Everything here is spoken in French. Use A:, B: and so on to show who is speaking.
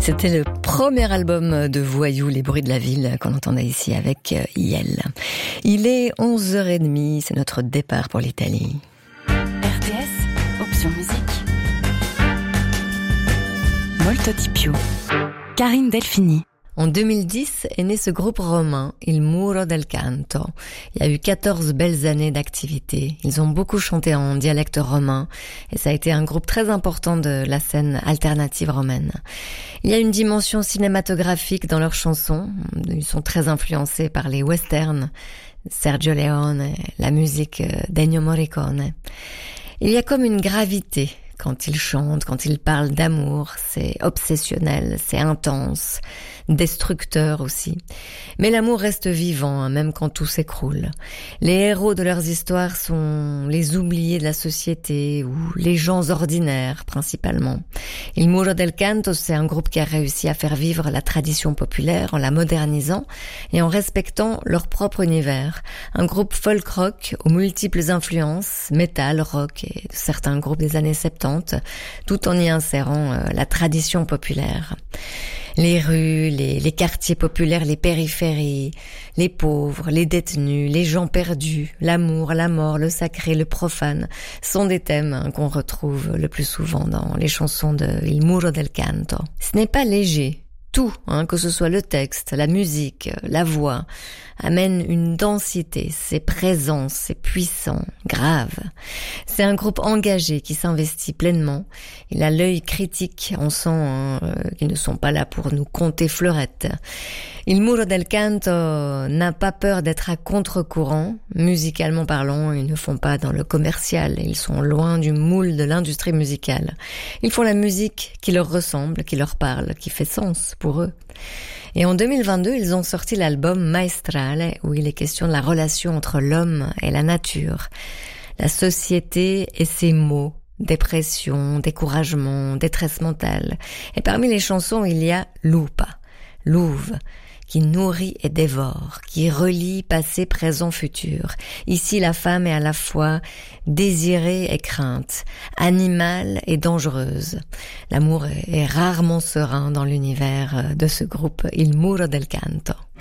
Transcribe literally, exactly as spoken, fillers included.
A: C'était le premier album de Voyou, Les Bruits de la Ville, qu'on entendait ici avec Yel. Il est onze heures trente, c'est notre départ pour l'Italie.
B: R T S, option musique. Molto di più. Karine Delphini.
A: En deux mille dix est né ce groupe romain, Il Muro del Canto. Il y a eu quatorze belles années d'activité. Ils ont beaucoup chanté en dialecte romain et ça a été un groupe très important de la scène alternative romaine. Il y a une dimension cinématographique dans leurs chansons. Ils sont très influencés par les westerns, Sergio Leone, la musique d'Ennio Morricone. Il y a comme une gravité quand ils chantent, quand ils parlent d'amour. C'est obsessionnel, c'est intense, destructeur aussi. Mais l'amour reste vivant, hein, même quand tout s'écroule. Les héros de leurs histoires sont les oubliés de la société ou les gens ordinaires principalement. Il Muro del Canto, c'est un groupe qui a réussi à faire vivre la tradition populaire en la modernisant et en respectant leur propre univers. Un groupe folk-rock aux multiples influences, métal, rock et certains groupes des années soixante-dix, tout en y insérant euh, la tradition populaire. Les rues, les, les quartiers populaires, les périphéries, les pauvres, les détenus, les gens perdus, l'amour, la mort, le sacré, le profane sont des thèmes hein, qu'on retrouve le plus souvent dans les chansons de Il Muro del Canto. Ce n'est pas léger. Tout, hein, que ce soit le texte, la musique, la voix, amène une densité, c'est présent, c'est puissant, grave. C'est un groupe engagé qui s'investit pleinement. Il a l'œil critique, on sent hein, euh, qu'ils ne sont pas là pour nous compter fleurettes. Il Muro del Canto n'a pas peur d'être à contre-courant. Musicalement parlant, ils ne font pas dans le commercial, ils sont loin du moule de l'industrie musicale. Ils font la musique qui leur ressemble, qui leur parle, qui fait sens pour eux. Et en deux mille vingt-deux, ils ont sorti l'album Maestrale, où il est question de la relation entre l'homme et la nature, la société et ses maux, dépression, découragement, détresse mentale. Et parmi les chansons, il y a Lupa, louve, qui nourrit et dévore, qui relie passé, présent, futur. Ici, la femme est à la fois désirée et crainte, animale et dangereuse. L'amour est rarement serein dans l'univers de ce groupe Il Muro del Canto.